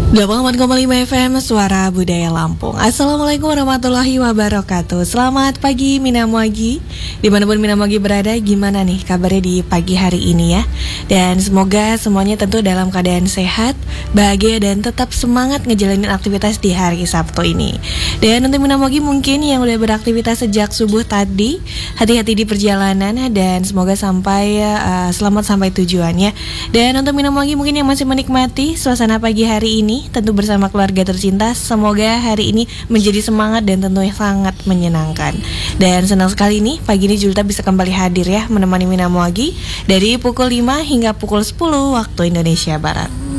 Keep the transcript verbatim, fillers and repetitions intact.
delapan puluh empat koma lima F M Suara Budaya Lampung. Assalamualaikum warahmatullahi wabarakatuh. Selamat pagi Minamwagi. Dimanapun Minamwagi berada, gimana nih kabarnya di pagi hari ini ya? Dan semoga semuanya tentu dalam keadaan sehat, bahagia, dan tetap semangat ngejalanin aktivitas di hari Sabtu ini. Dan untuk Minamwagi mungkin yang udah beraktivitas sejak subuh tadi, hati-hati di perjalanan dan semoga sampai uh, selamat sampai tujuannya. Dan untuk Minamwagi mungkin yang masih menikmati suasana pagi hari ini tentu bersama keluarga tercinta, semoga hari ini menjadi semangat dan tentunya sangat menyenangkan. Dan senang sekali nih pagi ini Julita bisa kembali hadir ya, menemani Minamwagi dari pukul lima hingga pukul sepuluh waktu Indonesia Barat.